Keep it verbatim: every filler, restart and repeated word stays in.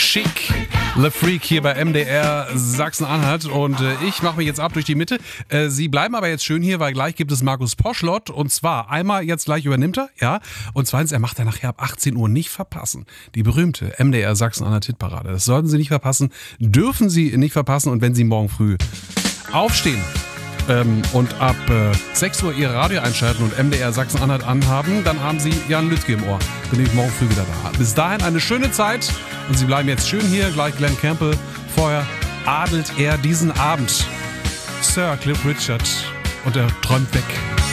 Chic, Le Freak hier bei M D R Sachsen-Anhalt und äh, ich mache mich jetzt ab durch die Mitte. Äh, Sie bleiben aber jetzt schön hier, weil gleich gibt es Markus Poschlott und zwar einmal jetzt gleich übernimmt er, ja, und zweitens, er macht er nachher ab achtzehn Uhr nicht verpassen. Die berühmte M D R Sachsen-Anhalt Hitparade. Das sollten Sie nicht verpassen, dürfen Sie nicht verpassen und wenn Sie morgen früh aufstehen ähm, und ab äh, sechs Uhr Ihr Radio einschalten und M D R Sachsen-Anhalt anhaben, dann haben Sie Jan Lüttke im Ohr. Bin ich morgen früh wieder da. Bis dahin eine schöne Zeit und Sie bleiben jetzt schön hier, gleich Glenn Campbell. Vorher adelt er diesen Abend Sir Cliff Richard und er träumt weg.